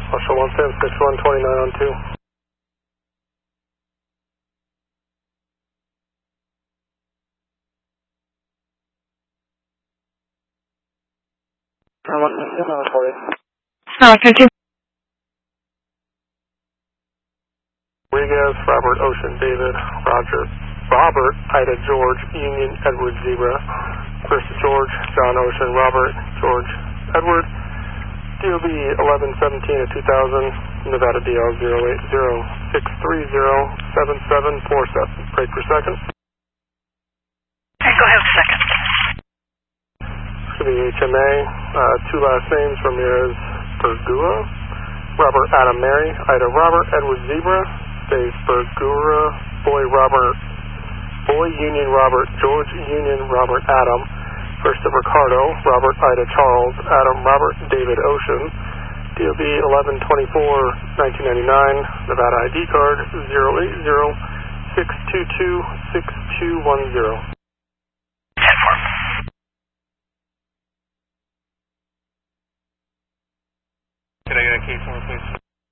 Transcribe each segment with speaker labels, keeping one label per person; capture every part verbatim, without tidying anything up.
Speaker 1: Marshall one seven six one, twenty-nine on two.
Speaker 2: No, fifty.
Speaker 1: Rodriguez, Robert, Ocean, David, Roger, Robert, Ida, George, Union, Edward, Zebra, First George, John, Ocean, Robert, George, Edward, D O B eleven seventeen of two thousand, Nevada D L zero eight zero six three zero seven seven four seven. Break per second.
Speaker 2: Okay, go ahead with second.
Speaker 1: For the H M A, uh, two last names, Ramirez, Bergua, Robert, Adam, Mary, Ida, Robert, Edward, Zebra, Dave, Bergura, Boy, Robert, Boy, Union, Robert, George, Union, Robert, Adam, First of Ricardo, Robert, Ida, Charles, Adam, Robert, David, Ocean, D O B eleven twenty-four nineteen ninety-nine, Nevada I D card zero eight zero six two two six two one zero.
Speaker 2: ten four.
Speaker 1: Can I get a case number, please?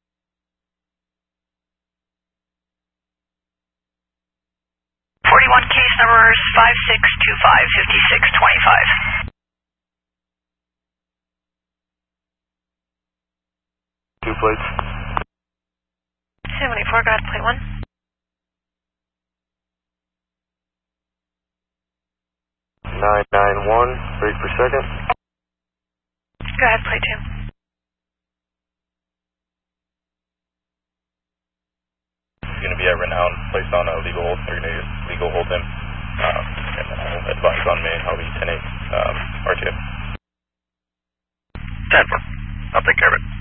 Speaker 2: forty-one case numbers five six two five five six two five.
Speaker 1: Two plates.
Speaker 2: seventy-four, got plate one.
Speaker 1: nine nine one, break per second.
Speaker 2: Go ahead, plate two.
Speaker 3: Going to be at Renown, placed on a legal hold. They're going to legal hold him, um, and then I'll advise on me. I'll be ten eight um, R T O.
Speaker 4: ten four. I'll take care of it.